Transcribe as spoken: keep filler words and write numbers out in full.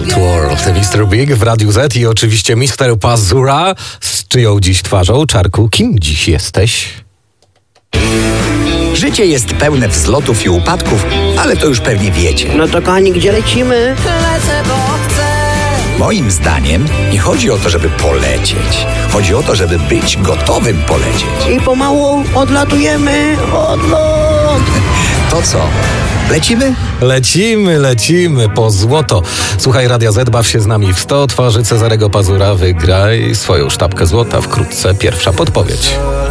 Wild World, mister Big w Radiu Z i oczywiście mister Pazura. Z czyją dziś twarzą? Czarku, kim dziś jesteś? Życie jest pełne wzlotów i upadków, ale to już pewnie wiecie. No to kochani, gdzie lecimy? Lecę, bo chcę. Moim zdaniem nie chodzi o to, żeby polecieć. Chodzi o to, żeby być gotowym polecieć. I pomału odlatujemy, odlot. To co? Lecimy? Lecimy, lecimy po złoto. Słuchaj Radia Z, baw się z nami w sto, twarzy Cezarego Pazura, wygraj swoją sztabkę złota. Wkrótce pierwsza podpowiedź.